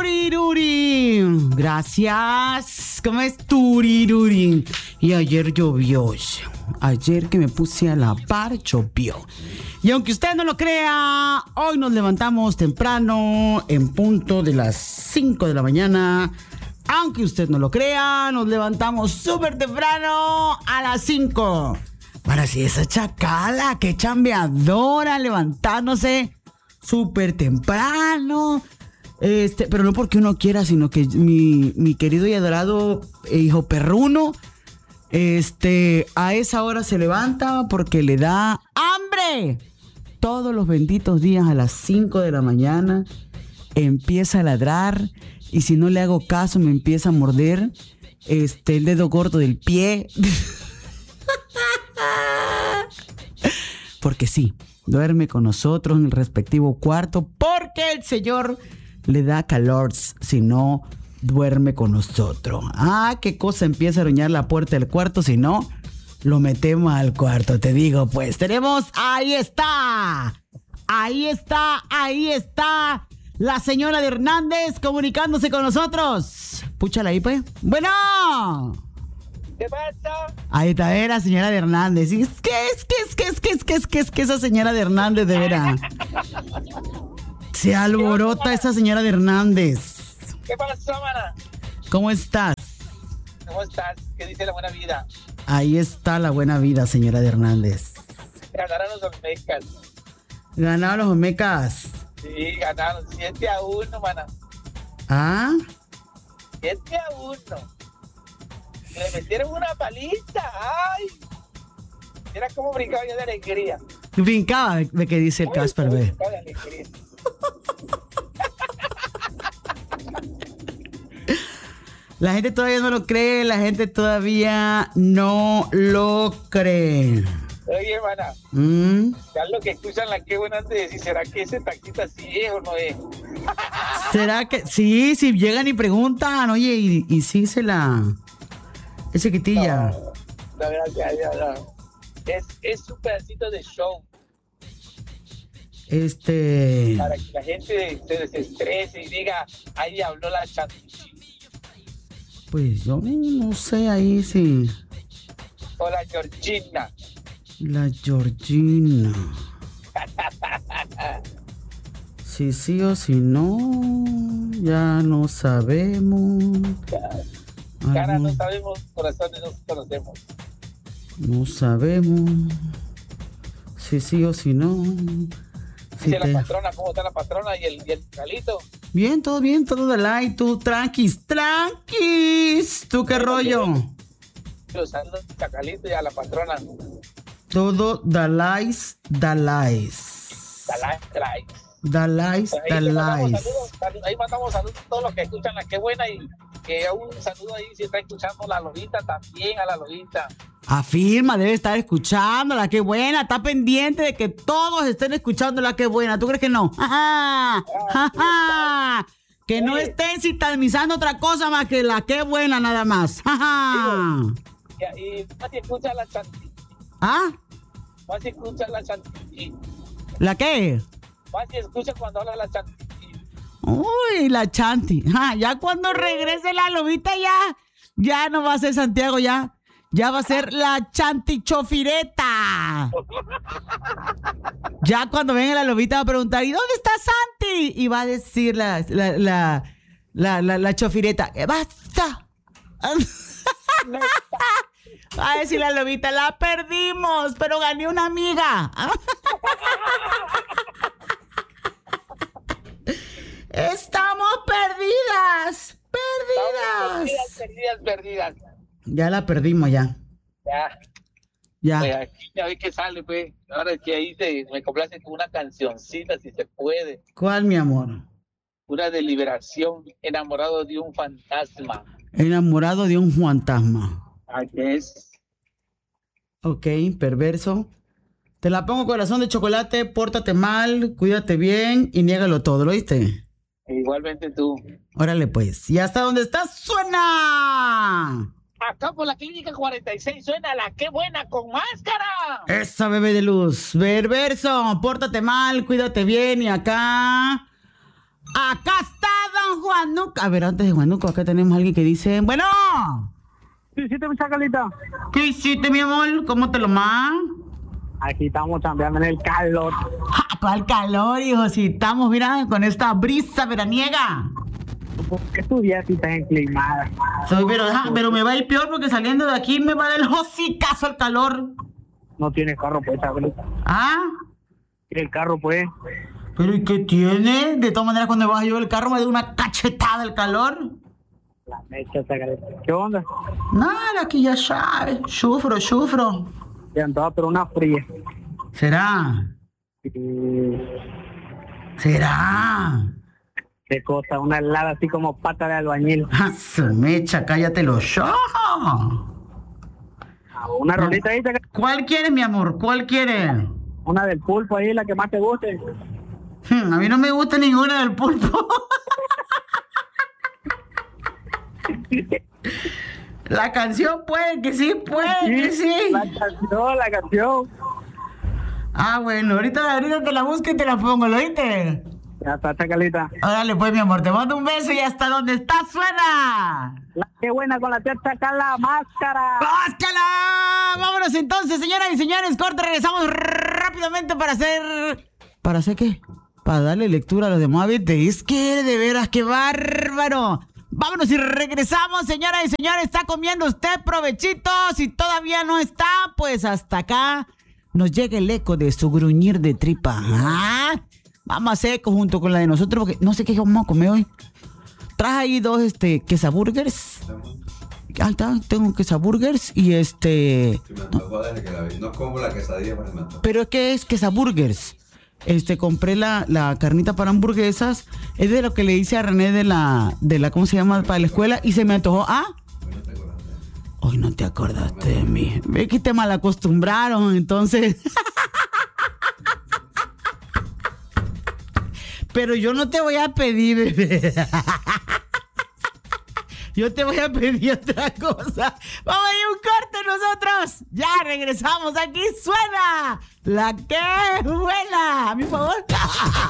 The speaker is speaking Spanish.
Turiruri. Gracias. ¿Cómo es Turiruri? Y ayer llovió. Ayer que me puse a la par, llovió. Y aunque usted no lo crea, hoy nos levantamos temprano, en punto de las 5 de la mañana. Aunque usted no lo crea, nos levantamos súper temprano a las 5. Para si esa chacala, qué chambeadora, levantándose súper temprano. Pero no porque uno quiera, sino que mi querido y adorado hijo perruno, a esa hora se levanta porque le da hambre. Todos los benditos días a las 5 de la mañana empieza a ladrar y si no le hago caso me empieza a morder el dedo gordo del pie. Porque sí, duerme con nosotros en el respectivo cuarto porque el señor le da calor si no duerme con nosotros. Qué cosa, empieza a arañar la puerta del cuarto, si no lo metemos al cuarto, te digo, pues. Tenemos, ahí está la señora de Hernández comunicándose con nosotros. Púchala ahí, pues. Bueno. ¿Qué pasa? Ahí está, la señora de Hernández. Es que esa señora de Hernández, de veras. Se alborota esa señora de Hernández. ¿Qué pasó, mana? ¿Cómo estás? ¿Cómo estás? ¿Qué dice la buena vida? Ahí está la buena vida, señora de Hernández. Ganaron los Olmecas. ¿Ganaron los Olmecas? Sí, ganaron 7-1, mana. 7-1. Le metieron una paliza. ¡Ay! Era como brincaba yo de alegría. Brincaba de que dice el Casper, ve. Brincaba de alegría. La gente todavía no lo cree, Oye, mana, ya lo que escuchan la que buena antes de decir, ¿será que ese taxista sí es o no es? ¿Será que sí? Si llegan y preguntan, oye, y sí se la... Es chiquitilla. No, la verdad, ya. Es un pedacito de show. Para que la gente se desestrese y diga, ahí habló la chantichi. Pues yo no sé ahí si... O la Georgina. La Georgina. Si sí o si no, ya no sabemos. Cara no sabemos, corazones no conocemos. No sabemos si sí o si no. Dice la patrona, ¿cómo está la patrona y el Calito? Bien, todo de like, tú tranquis. ¿Tú qué rollo? Los saludos a Calito y a la patrona. Todo da likes. Ahí mandamos saludos a todos los que escuchan la que buena y que un saludo ahí si está escuchando la Lolita también, a la Lolita. Afirma, debe estar escuchando la que buena, está pendiente de que todos estén escuchando la que buena. ¿Tú crees que no? Que no estén sintonizando otra cosa más que la que buena nada más. Y Mati escucha la chanti. Mati escucha la chanti. ¿La qué? Mati escucha cuando habla la chanti. Uy, la chanti. Ya cuando regrese la lobita ya no va a ser Santiago, ya va a ser la chantichofireta. Ya cuando venga la lobita va a preguntar, ¿y dónde está Santi? Y va a decir la chofireta, ¡basta! Va a decir la lobita, la perdimos, pero gané una amiga. Estamos perdidas. Perdidas. Ya la perdimos, ya. Pues aquí ya ve que sale, pues. Ahora es que ahí me complace con una cancioncita, si se puede. ¿Cuál, mi amor? Una de liberación, enamorado de un fantasma. Enamorado de un fantasma. Aquí es. Ok, perverso. Te la pongo corazón de chocolate, pórtate mal, cuídate bien y niégalo todo, ¿lo oíste? Igualmente tú. Órale pues, y hasta donde estás suena. Acá por la clínica 46 suena la que buena con máscara. Esa bebé de luz, perverso, pórtate mal, cuídate bien y acá está Don Juan Juanuco. A ver, antes de Juanuco, acá tenemos a alguien que dice, bueno. ¿Qué hiciste, mi chacalita? ¿Qué hiciste, mi amor? ¿Cómo te lo man? Aquí estamos chambeando en el calor. Para el calor, hijo, si estamos, mira, con esta brisa veraniega. ¿Por qué tu día si estás enclimada? Pero me va a ir peor porque saliendo de aquí me va a dar el hocicazo el calor. No tienes carro, pues, chacalita. ¿Ah? El carro, pues. ¿Pero y qué tiene? De todas maneras, cuando bajo yo el carro me da una cachetada el calor. La mecha, chacalita. ¿Qué onda? Nada, aquí ya sabes. Sufro. Te andaba, pero una fría. ¿Será? ¿Será? Qué cosa, una helada así como pata de albañil. Su mecha, cállate los ojos. Una rolita ahí, chacalita. ¿Cuál quieres, mi amor? ¿Cuál quieres? Una del pulpo ahí, la que más te guste. A mí no me gusta ninguna del pulpo. La canción puede que sí. La canción. Ah, bueno, ahorita te la busco y te la pongo, ¿lo oíste? Ya está, chacalita. Órale, pues, mi amor, te mando un beso y hasta donde estás suena. Qué buena con la tía Chacala, máscara. ¡Máscara! Vámonos entonces, señoras y señores, corte, regresamos rápidamente para hacer... ¿Para hacer qué? Para darle lectura a los demás. Es que de veras, qué bárbaro. Vámonos y regresamos, señoras y señores. ¿Está comiendo usted provechito? Si todavía no está, pues hasta acá nos llega el eco de su gruñir de tripa. ¿Ah? Vamos a hacer eco junto con la de nosotros porque no sé qué vamos a comer hoy. Traje ahí dos quesaburgers. Ahí está, tengo quesaburgers y No como la quesadilla para el pero es que es quesaburgers. Compré la carnita para hamburguesas. Es de lo que le hice a René de la ¿cómo se llama? Para la escuela y se me antojó. ¿Ah? Hoy no te acordaste de mí. Ve que te malacostumbraron, entonces. Pero yo no te voy a pedir, bebé. Yo te voy a pedir otra cosa. Vamos a ir un corte nosotros. Ya regresamos. Aquí suena la que vuela. A mi favor.